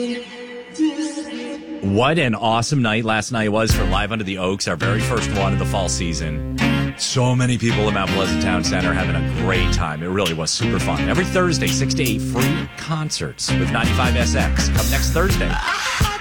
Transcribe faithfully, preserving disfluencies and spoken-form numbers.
What an awesome night last night was for Live Under the Oaks, our very first one of the fall season. So many people in Mount Pleasant Town Center having a great time. It really was super fun. Every Thursday, six to eight, free concerts with ninety-five S X. Come next Thursday.